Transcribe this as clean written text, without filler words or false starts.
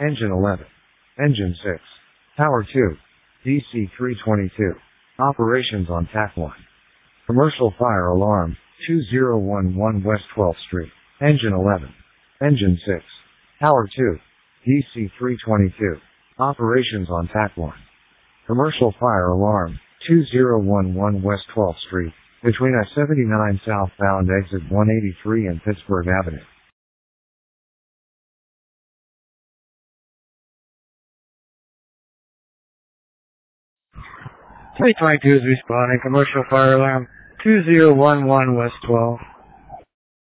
Engine 11. Engine 6. Tower 2. DC-322. Operations on TAC 1. Commercial fire alarm, 2011 West 12th Street. Engine 11. Engine 6. Tower 2. DC-322. Operations on TAC 1. Commercial fire alarm, 2011 West 12th Street, between I-79 southbound exit 183 and Pittsburgh Avenue. 322 is responding. Commercial fire alarm 2011 West 12.